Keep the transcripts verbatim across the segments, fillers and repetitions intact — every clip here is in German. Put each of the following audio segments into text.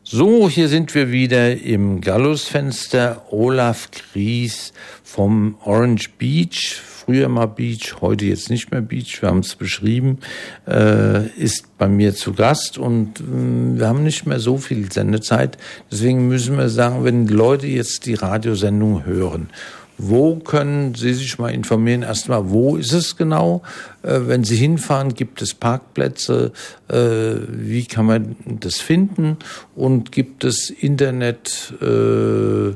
So, hier sind wir wieder im Gallusfenster. Olaf Gries vom Orange Beach, früher mal Beach, heute jetzt nicht mehr Beach, wir haben es beschrieben, äh, ist bei mir zu Gast und äh, wir haben nicht mehr so viel Sendezeit. Deswegen müssen wir sagen, wenn Leute jetzt die Radiosendung hören, wo können Sie sich mal informieren? Erstmal, wo ist es genau? Äh, wenn Sie hinfahren, gibt es Parkplätze? Äh, wie kann man das finden? Und gibt es Internet äh,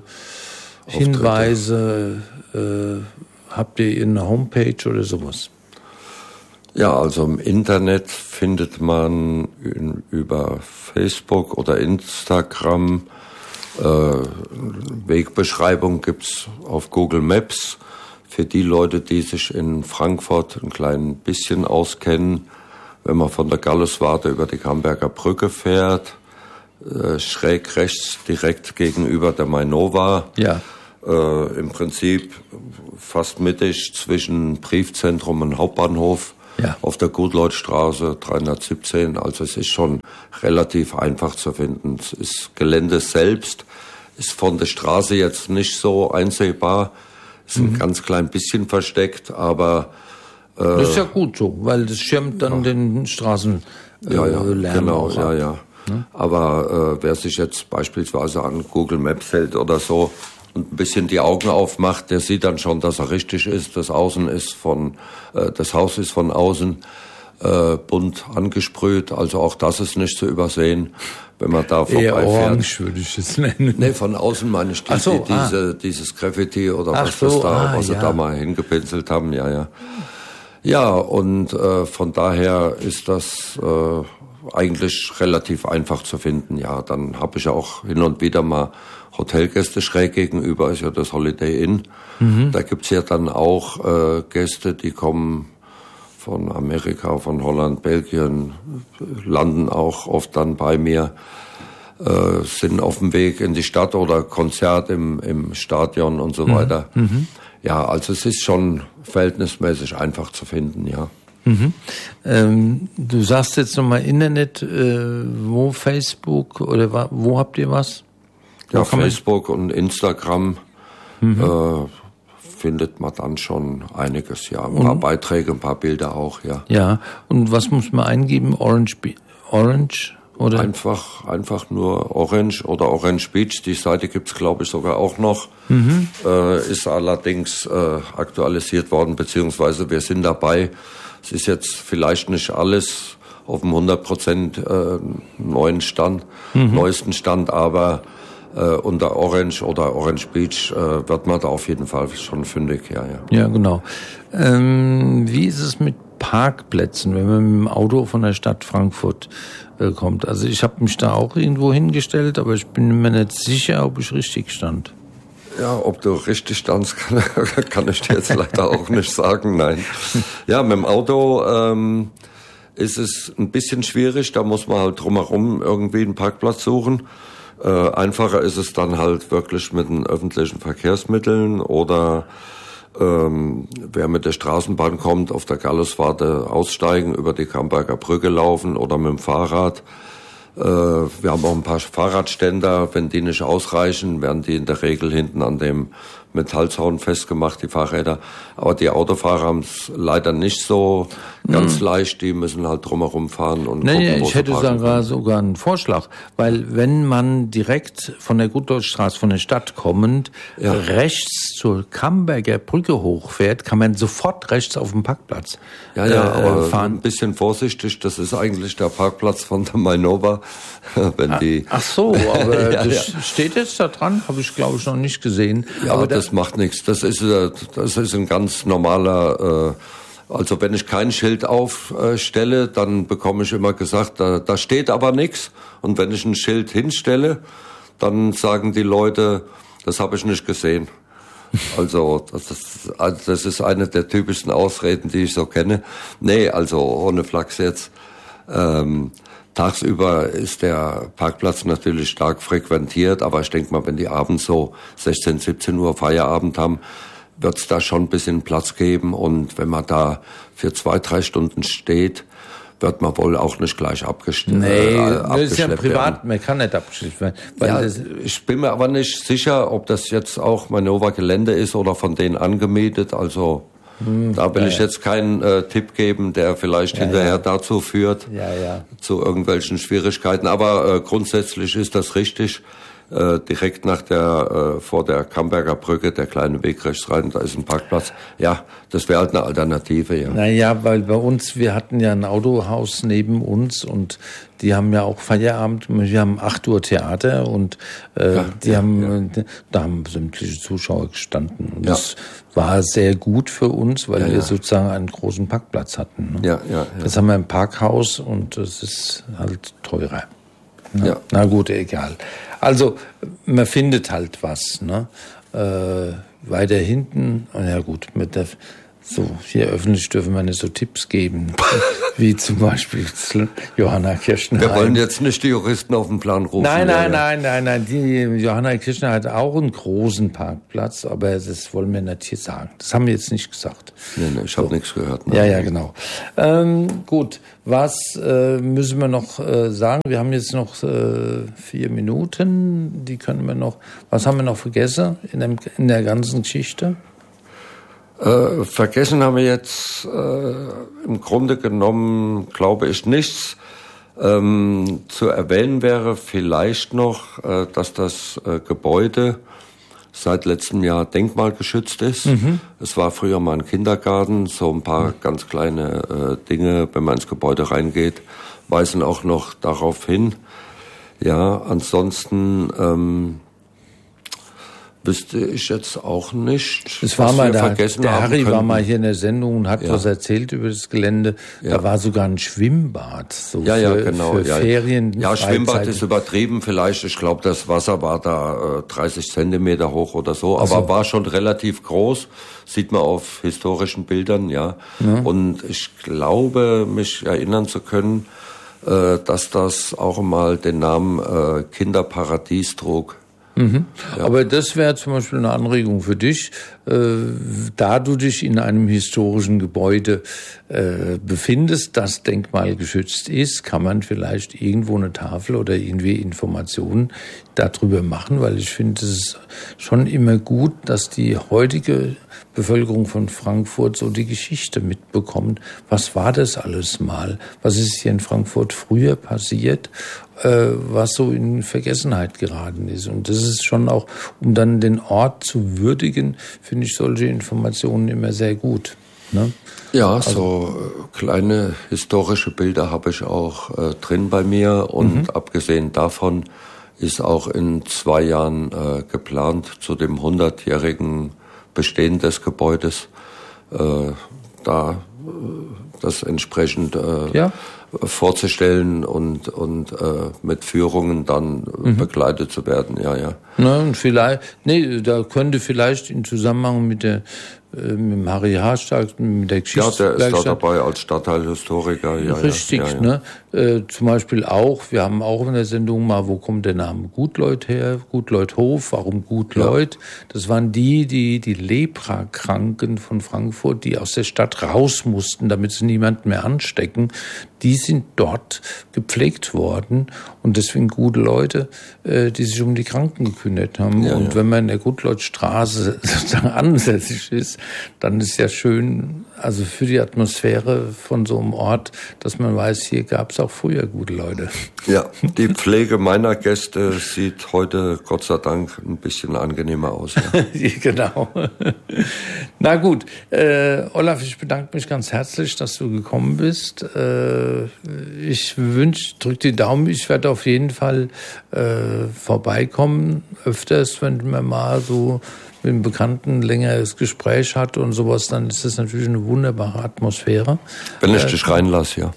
Hinweise? Äh, habt ihr eine Homepage oder sowas? Ja, also im Internet findet man in, über Facebook oder Instagram. Äh, Wegbeschreibung gibt's auf Google Maps. Für die Leute, die sich in Frankfurt ein klein bisschen auskennen, wenn man von der Galluswarte über die Camberger Brücke fährt, äh, schräg rechts direkt gegenüber der Mainova, ja. äh, im Prinzip fast mittig zwischen Briefzentrum und Hauptbahnhof. Ja. Auf der Gutleutstraße dreihundertsiebzehn, also es ist schon relativ einfach zu finden. Das ist Gelände selbst, ist von der Straße jetzt nicht so einsehbar, ist mhm. ein ganz klein bisschen versteckt, aber... Äh, das ist ja gut so, weil das schirmt dann ja. den Straßenlärm äh, ja, ja, genau, auch ja, ja. Hm? Aber äh, wer sich jetzt beispielsweise an Google Maps hält oder so, und ein bisschen die Augen aufmacht, der sieht dann schon, dass er richtig ist. Das Außen ist von, äh, das Haus ist von außen äh, bunt angesprüht, also auch das ist nicht zu übersehen, wenn man da vorbeifährt. Eher orange würde ich es nennen. Nee, von außen meine ich die, so, die, diese, ah. dieses Graffiti oder Ach was so, das da, ah, was sie ja. da mal hingepinselt haben, ja, ja. Ja, und äh, von daher ist das äh, eigentlich relativ einfach zu finden. Ja, dann habe ich auch hin und wieder mal Hotelgäste schräg gegenüber, ist ja das Holiday Inn. Mhm. Da gibt's ja dann auch äh, Gäste, die kommen von Amerika, von Holland, Belgien, landen auch oft dann bei mir, äh, sind auf dem Weg in die Stadt oder Konzert im, im Stadion und so mhm. weiter. Mhm. Ja, also es ist schon verhältnismäßig einfach zu finden, ja. Mhm. Ähm, du sagst jetzt nochmal Internet, äh, wo Facebook oder wo habt ihr was? Ja, Facebook und Instagram mhm. äh, findet man dann schon einiges, ja. Ein paar und? Beiträge, ein paar Bilder auch, ja. Ja, und was muss man eingeben? Orange, Be- Orange oder? Einfach, einfach nur Orange oder Orange Beach. Die Seite gibt's, glaube ich, sogar auch noch. Mhm. Äh, ist allerdings äh, aktualisiert worden, beziehungsweise wir sind dabei. Es ist jetzt vielleicht nicht alles auf dem hundert Prozent äh, neuen Stand, mhm. neuesten Stand, aber Äh, unter Orange oder Orange Beach äh, wird man da auf jeden Fall schon fündig, ja, ja. Ja, genau. Ähm, wie ist es mit Parkplätzen, wenn man mit dem Auto von der Stadt Frankfurt äh, kommt? Also ich habe mich da auch irgendwo hingestellt, aber ich bin mir nicht sicher, ob ich richtig stand. Ja, ob du richtig standst, kann, kann ich dir jetzt leider auch nicht sagen, nein. Ja, mit dem Auto ähm, ist es ein bisschen schwierig, da muss man halt drumherum irgendwie einen Parkplatz suchen. Äh, einfacher ist es dann halt wirklich mit den öffentlichen Verkehrsmitteln oder ähm, wer mit der Straßenbahn kommt, auf der Galluswarte aussteigen, über die Camberger Brücke laufen oder mit dem Fahrrad. Äh, wir haben auch ein paar Fahrradständer, wenn die nicht ausreichen, werden die in der Regel hinten an dem Metallzaun festgemacht, die Fahrräder. Aber die Autofahrer haben es leider nicht so ganz mhm. leicht, die müssen halt drumherum fahren und nee, gucken, nee, wo ich hätte sogar, sogar einen Vorschlag, weil wenn man direkt von der Gutleutstraße, von der Stadt kommend, ja. rechts zur Camberger Brücke hochfährt, kann man sofort rechts auf dem Parkplatz ja, ja, äh, aber fahren. Ein bisschen vorsichtig, das ist eigentlich der Parkplatz von der Mainova, wenn ach, die... Ach so, aber ja, das ja. steht jetzt da dran, habe ich glaube ich noch nicht gesehen. Ja, aber das macht nichts, das ist, das ist ein ganz normaler... Äh, Also wenn ich kein Schild aufstelle, dann bekomme ich immer gesagt, da, da steht aber nichts. Und wenn ich ein Schild hinstelle, dann sagen die Leute, das habe ich nicht gesehen. Also das ist, also das ist eine der typischsten Ausreden, die ich so kenne. Nee, also ohne Flachs jetzt. Ähm, tagsüber ist der Parkplatz natürlich stark frequentiert, aber ich denke mal, wenn die abends so sechzehn, siebzehn Uhr Feierabend haben, wird es da schon ein bisschen Platz geben. Und wenn man da für zwei, drei Stunden steht, wird man wohl auch nicht gleich abgestellt. Nee, äh, das ist ja privat, werden. Man kann nicht abgestellt werden. Weil Ja, das, ich bin mir aber nicht sicher, ob das jetzt auch Manövergelände ist oder von denen angemietet. Also hm, da will ja, ich jetzt keinen äh, Tipp geben, der vielleicht ja, hinterher ja. dazu führt, ja, ja. zu irgendwelchen Schwierigkeiten. Aber äh, grundsätzlich ist das richtig. Äh, direkt nach der, äh, vor der Kamberger Brücke, der kleine Weg rechts rein, da ist ein Parkplatz. Ja, das wäre halt eine Alternative, ja. Naja, weil bei uns, wir hatten ja ein Autohaus neben uns und die haben ja auch Feierabend, wir haben acht Uhr Theater und äh, ja, die ja, haben, ja. da haben sämtliche Zuschauer gestanden. Und ja. das war sehr gut für uns, weil ja, wir ja. sozusagen einen großen Parkplatz hatten. Ne? Ja, ja, ja. Das haben wir im Parkhaus und das ist halt teurer. Ne? Ja. Na gut, egal. Also, man findet halt was, ne? Äh, weiter hinten, ja gut, mit der, so, hier öffentlich dürfen wir nicht so Tipps geben, wie zum Beispiel Johanna Kirschner. Wir wollen jetzt nicht die Juristen auf den Plan rufen. Nein, nein, nein, nein, nein, die Johanna Kirschner hat auch einen großen Parkplatz, aber das wollen wir nicht hier sagen. Das haben wir jetzt nicht gesagt. Nee, nee, ich habe so. nichts gehört. Nein. Ja, ja, genau. Ähm, gut, was äh, müssen wir noch äh, sagen? Wir haben jetzt noch äh, vier Minuten, die können wir noch, was haben wir noch vergessen in, dem, in der ganzen Geschichte? Äh, vergessen haben wir jetzt äh, im Grunde genommen, glaube ich, nichts. Ähm, zu erwähnen wäre vielleicht noch, äh, dass das äh, Gebäude seit letztem Jahr denkmalgeschützt ist. Mhm. Es war früher mal ein Kindergarten, so ein paar mhm. ganz kleine äh, Dinge, wenn man ins Gebäude reingeht, weisen auch noch darauf hin. Ja, ansonsten ähm, wüsste ich jetzt auch nicht. Es war mal da, der Harry war mal hier in der Sendung und hat ja. was erzählt über das Gelände. Ja. Da war sogar ein Schwimmbad. So ja, für, ja, genau. Für ja. Ferien. Ja, Schwimmbad ist übertrieben vielleicht. Ich glaube, das Wasser war da äh, dreißig Zentimeter hoch oder so. Aber so. War schon relativ groß. Sieht man auf historischen Bildern, ja. ja. Und ich glaube, mich erinnern zu können, äh, dass das auch mal den Namen äh, Kinderparadies trug. Mhm. Ja. Aber das wäre zum Beispiel eine Anregung für dich, äh, da du dich in einem historischen Gebäude äh, befindest, das denkmalgeschützt ist, kann man vielleicht irgendwo eine Tafel oder irgendwie Informationen darüber machen, weil ich finde, es ist schon immer gut, dass die heutige Bevölkerung von Frankfurt so die Geschichte mitbekommt. Was war das alles mal? Was ist hier in Frankfurt früher passiert? Was so in Vergessenheit geraten ist. Und das ist schon auch, um dann den Ort zu würdigen, finde ich solche Informationen immer sehr gut. Ne? Ja, also, so kleine historische Bilder habe ich auch äh, drin bei mir. Und mhm. abgesehen davon ist auch in zwei Jahren äh, geplant, zu dem hundertjährigen Bestehen des Gebäudes, äh, da äh, das entsprechend äh, ja. vorzustellen und und äh, mit Führungen dann mhm. begleitet zu werden, ja, ja. Na, und vielleicht, nee, da könnte vielleicht in Zusammenhang mit der mit dem Harry Harstag, mit der Geschichtswerkstatt. Ja, der ist da dabei als Stadtteilhistoriker. Ja, richtig, ja, ja, ja. ne? Äh, zum Beispiel auch, wir haben auch in der Sendung mal, wo kommt der Name Gutleut her? Gutleuthof, warum Gutleut? Ja. Das waren die, die die Leprakranken von Frankfurt, die aus der Stadt raus mussten, damit sie niemanden mehr anstecken, die sind dort gepflegt worden und deswegen gute Leute, äh, die sich um die Kranken gekümmert haben. Ja, und ja. wenn man in der Gutleutstraße sozusagen ansässig ist, dann ist ja schön, also für die Atmosphäre von so einem Ort, dass man weiß, hier gab es auch früher gute Leute. Ja, die Pflege meiner Gäste sieht heute Gott sei Dank ein bisschen angenehmer aus. Ja. Genau. Na gut, äh, Olaf, ich bedanke mich ganz herzlich, dass du gekommen bist. Äh, ich wünsche, drück die Daumen, ich werde auf jeden Fall äh, vorbeikommen, öfters, wenn man mal so mit einem Bekannten längeres Gespräch hat und sowas, dann ist das natürlich eine wunderbare Atmosphäre. Wenn ich äh, dich reinlasse, ja.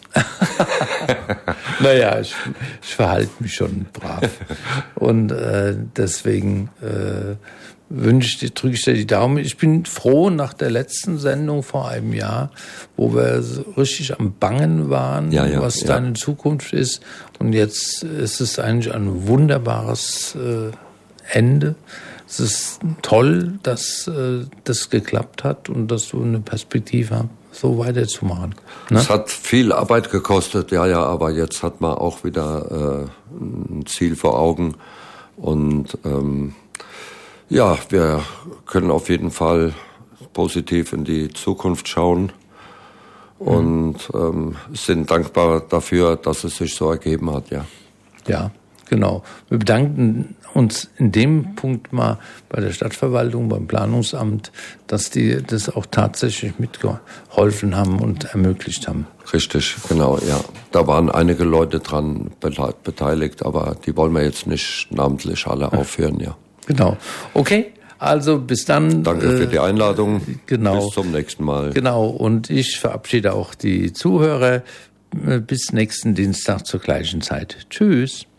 Naja, ich, ich verhalte mich schon brav. Und äh, deswegen äh, wünsche ich dir, drücke ich dir die Daumen. Ich bin froh nach der letzten Sendung vor einem Jahr, wo wir so richtig am Bangen waren, ja, ja, was ja. deine Zukunft ist. Und jetzt ist es eigentlich ein wunderbares äh, Ende. Es ist toll, dass äh, das geklappt hat und dass du eine Perspektive so weiterzumachen. Ne? Es hat viel Arbeit gekostet, ja, ja, aber jetzt hat man auch wieder äh, ein Ziel vor Augen. Und ähm, ja, wir können auf jeden Fall positiv in die Zukunft schauen und ähm, sind dankbar dafür, dass es sich so ergeben hat, ja. Ja, genau. Wir bedanken uns in dem Punkt mal bei der Stadtverwaltung, beim Planungsamt, dass die das auch tatsächlich mitgeholfen haben und ermöglicht haben. Richtig, genau, ja. Da waren einige Leute dran beteiligt, aber die wollen wir jetzt nicht namentlich alle aufführen, ja. Genau. Okay, also bis dann. Danke für die Einladung. Genau. Bis zum nächsten Mal. Genau, und ich verabschiede auch die Zuhörer bis nächsten Dienstag zur gleichen Zeit. Tschüss.